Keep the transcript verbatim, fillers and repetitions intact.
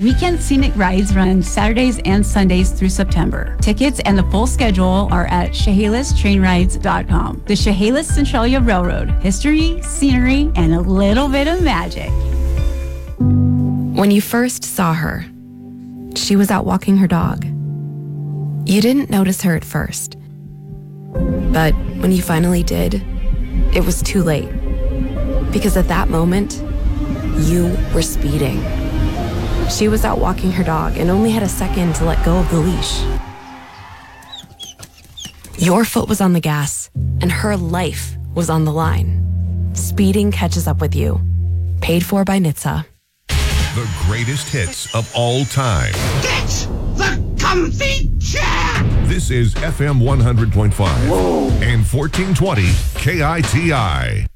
Weekend Scenic Rides run Saturdays and Sundays through September. Tickets and the full schedule are at Chehalis Train Rides dot com. The Chehalis Centralia Railroad. History, scenery, and a little bit of magic. When you first saw her, she was out walking her dog. You didn't notice her at first. But when you finally did, it was too late. Because at that moment, you were speeding. She was out walking her dog and only had a second to let go of the leash. Your foot was on the gas, and her life was on the line. Speeding catches up with you. Paid for by N H T S A. The greatest hits of all time. Get the comfy chair! This is F M one hundred point five. Whoa. And fourteen twenty K I T I.